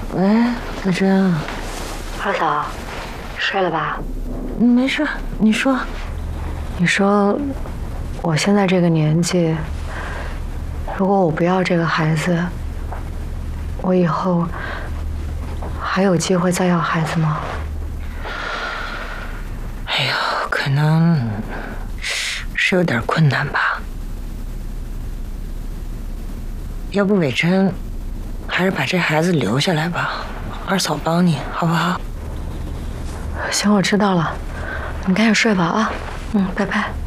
喂，子珍。 二嫂，睡了吧？ 没事，你说。 你说，我现在这个年纪，如果我不要这个孩子，我以后还有机会再要孩子吗？ 哎呦，可能是有点困难吧。要不伟琛，还是把这孩子留下来吧，二嫂帮你，好不好？ 行，我知道了，你赶紧睡吧啊。拜拜。